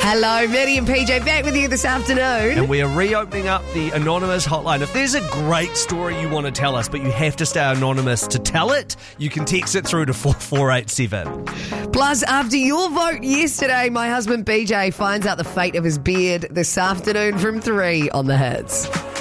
Hello, Maddie and PJ back with you this afternoon. And we are reopening up the Anonymous hotline. If there's a great story you want to tell us, but you have to stay anonymous to tell it, you can text it through to 4487. Plus, after your vote yesterday, my husband BJ finds out the fate of his beard this afternoon from 3 on The Hits.